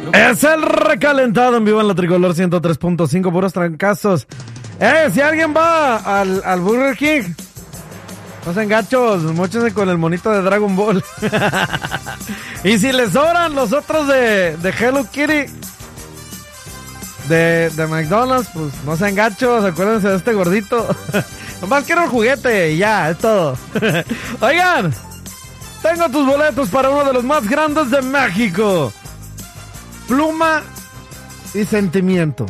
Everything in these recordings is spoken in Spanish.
Es el recalentado en vivo en la Tricolor 103.5, puros trancazos. Si alguien va al Burger King, no sean gachos, móchense con el monito de Dragon Ball. Y si les sobran los otros de Hello Kitty, de McDonald's, pues no sean gachos, acuérdense de este gordito. Nomás quiero el juguete y ya, es todo. Oigan, tengo tus boletos para uno de los más grandes de México. Pluma y Sentimiento.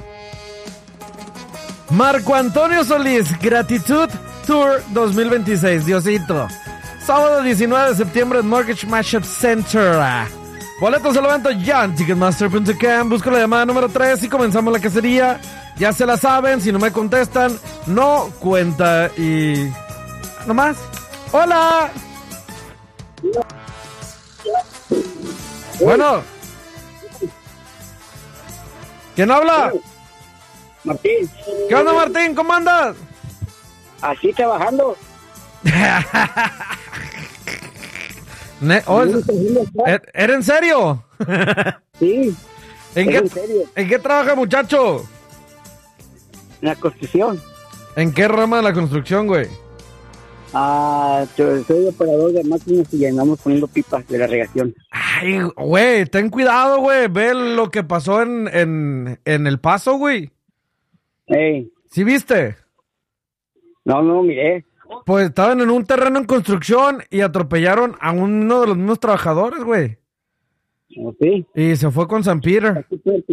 Marco Antonio Solís, Gratitud Tour 2026, Diosito. Sábado 19 de septiembre en Mortgage Mashup Center. Boletos al evento ya en Ticketmaster.com. Busco la llamada número 3 y comenzamos la cacería. Ya se la saben, si no me contestan, no cuenta. Y... nomás. ¡Hola! Bueno. ¿Quién habla? Martín. ¿Qué onda, Martín? ¿Cómo andas? Así trabajando. ¿Era en serio? Sí. ¿En qué trabaja, muchacho? En la construcción. ¿En qué rama de la construcción, güey? Soy operador de máquinas y andamos poniendo pipas de la regación. Ay, güey, ten cuidado, güey. Ve lo que pasó en El Paso, güey. Ey. ¿Sí viste? No, miré. Pues estaban en un terreno en construcción y atropellaron a uno de los mismos trabajadores, güey. ¿Sí? Y se fue con San Peter.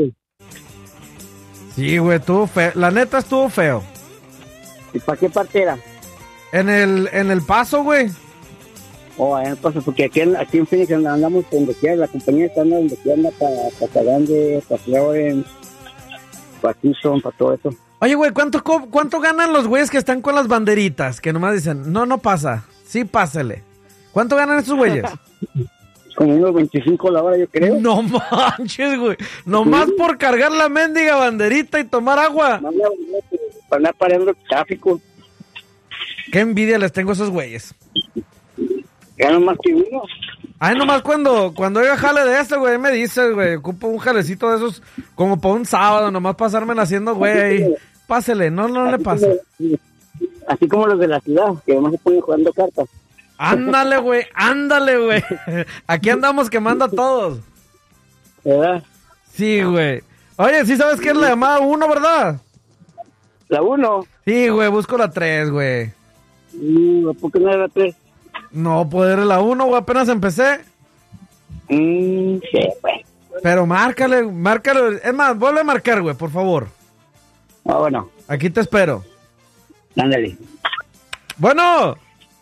Sí, güey, estuvo feo. La neta estuvo feo. ¿Y para qué parte era? En el Paso, güey. Allá en el Paso, porque aquí en Phoenix andamos donde quiera, la compañía está donde quiera, anda para Grande, para Florence, para Houston, para todo eso. Oye, güey, ¿cuánto ganan los güeyes que están con las banderitas? Que nomás dicen, no pasa. Sí, pásele. ¿Cuánto ganan esos güeyes? Como unos 25 la hora, yo creo. No manches, güey. Nomás por cargar la mendiga banderita y tomar agua. Para andar parando el tráfico. Qué envidia les tengo a esos güeyes. Ganan más que uno. Ay, nomás cuando oiga jale de este, güey, me dices, güey, ocupo un jalecito de esos como para un sábado, nomás pasármela haciendo, güey. Pásele, no le pasa. Así como los de la ciudad, que además se ponen jugando cartas. Ándale, güey. Aquí andamos quemando a todos. ¿Verdad? Sí, güey. Oye, ¿sí sabes qué es la llamada 1, verdad? ¿La 1? Sí, güey, busco la 3, güey. ¿Por qué no era la 3? No, pues era la 1, güey, apenas empecé. Sí, güey. Pero márcale. Es más, vuelve a marcar, güey, por favor. Bueno. Aquí te espero. Ándale. Bueno.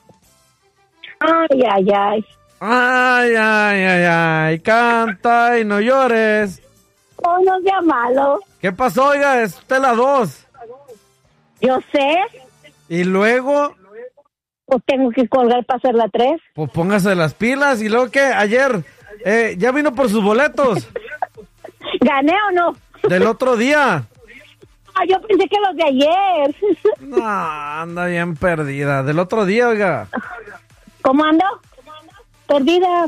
Ay, canta y no llores. Oh, no sea malo. ¿Qué pasó, oiga? Es usted la 2. Yo sé. Y luego, Pues tengo que colgar para hacer la 3. pues póngase las pilas. ¿Y luego qué? Ayer, ya vino por sus boletos. ¿Gané o no? Del otro día. Yo pensé que los de ayer. No, anda bien perdida. Del otro día, oiga. ¿Cómo ando? Perdida.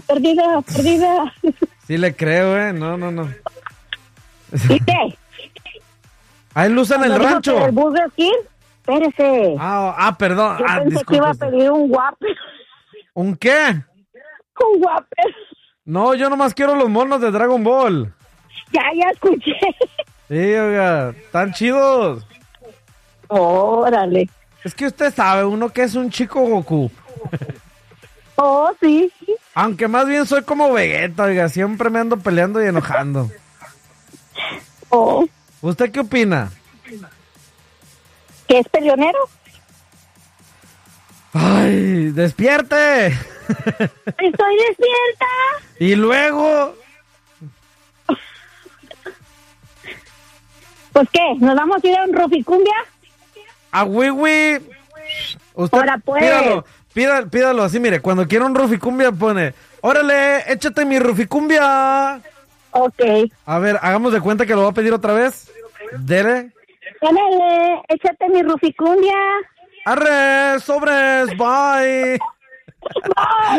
Sí le creo, No. ¿Y qué? Hay luz en el Cuando dijo rancho. que el Burger King, espérese. Perdón. Yo pensé Disculpe que iba a usted. pedir un Whopper. ¿Un qué? Un Whopper. No, yo nomás quiero los monos de Dragon Ball. Ya escuché. Sí, oiga, están chidos. Órale. Es que usted sabe, uno que es un chico Goku. Oh, sí. Aunque más bien soy como Vegeta, oiga, siempre me ando peleando y enojando. Oh. ¿Usted qué opina? ¿Qué es peleonero? ¡Ay, despierte! Estoy despierta. Y luego... Pues qué, ¿nos vamos a ir a un Ruficumbia? A Wiwi. Usted Ahora pues. pídalo así, mire, cuando quiera un ruficumbia pone, órale, échate mi ruficumbia. Ok. A ver, hagamos de cuenta que lo va a pedir otra vez. Dele. Órale, échate mi Ruficumbia. Arre, sobres, bye. Bye.